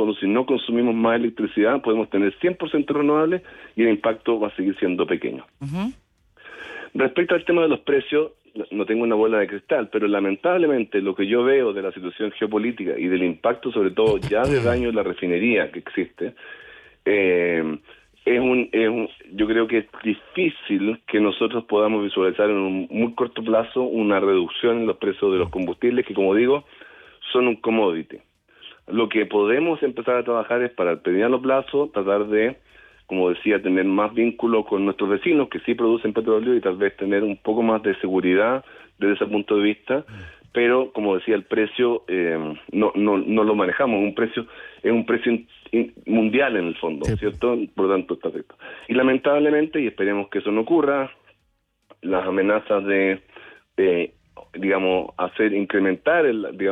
fondo, si no consumimos más electricidad, podemos tener 100% renovables y el impacto va a seguir siendo pequeño. Uh-huh. Respecto al tema de los precios, no tengo una bola de cristal, pero lamentablemente lo que yo veo de la situación geopolítica y del impacto, sobre todo ya de daño en la refinería que existe, yo creo que es difícil que nosotros podamos visualizar en un muy corto plazo una reducción en los precios de los combustibles, que como digo, son un commodity. Lo que podemos empezar a trabajar es para el mediano plazo tratar de, como decía, tener más vínculo con nuestros vecinos que sí producen petróleo y tal vez tener un poco más de seguridad desde ese punto de vista, pero como decía, el precio no lo manejamos, es un precio mundial en el fondo, sí, ¿cierto? Por lo tanto está afectado. Y lamentablemente, y esperemos que eso no ocurra, las amenazas de digamos, hacer incrementar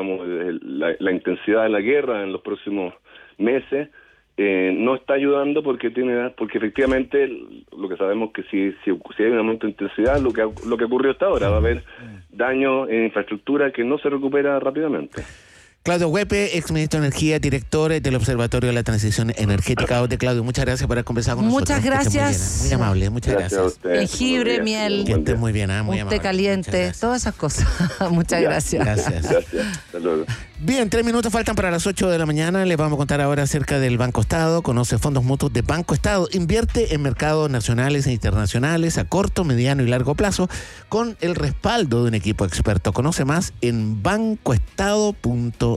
la intensidad de la guerra en los próximos meses, no está ayudando porque efectivamente lo que sabemos que si hay un aumento de intensidad, lo que ocurrió hasta ahora, va a haber daño en infraestructura que no se recupera rápidamente. Claudio Huepe, exministro de Energía, director del Observatorio de la Transición Energética. Claudio, muchas gracias por haber conversado con nosotros. Muchas gracias. Muy amable, muchas gracias. Jengibre, miel. Que estés muy bien, muy amable. Té caliente, todas esas cosas. Muchas gracias. Gracias. Hasta luego. Bien, 3 minutos faltan para las 8 de la mañana. Les vamos a contar ahora acerca del Banco Estado. Conoce fondos mutuos de Banco Estado. Invierte en mercados nacionales e internacionales a corto, mediano y largo plazo con el respaldo de un equipo experto. Conoce más en bancoestado.cl.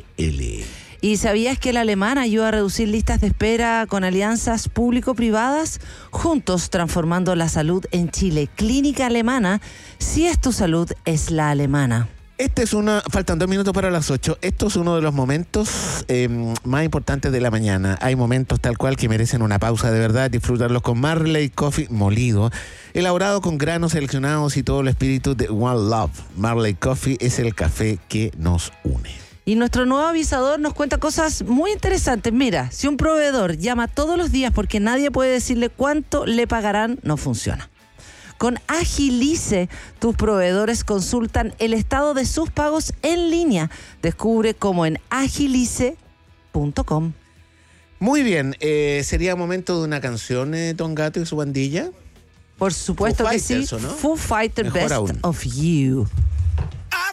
¿Y sabías que el alemán ayuda a reducir listas de espera con alianzas público-privadas? Juntos transformando la salud en Chile. Clínica Alemana. Si es tu salud, es la alemana. Faltan 2 minutos para las 8. Esto es uno de los momentos más importantes de la mañana. Hay momentos tal cual que merecen una pausa de verdad. Disfrutarlos con Marley Coffee molido, elaborado con granos seleccionados y todo el espíritu de One Love. Marley Coffee es el café que nos une. Y nuestro nuevo avisador nos cuenta cosas muy interesantes. Mira, si un proveedor llama todos los días porque nadie puede decirle cuánto le pagarán, no funciona. Con Agilice, tus proveedores consultan el estado de sus pagos en línea. Descubre cómo en agilice.com. Muy bien, ¿sería momento de una canción, Don Gato y su bandilla? Por supuesto que sí. ¿No? Foo Fighters, Mejor Best aún. of You.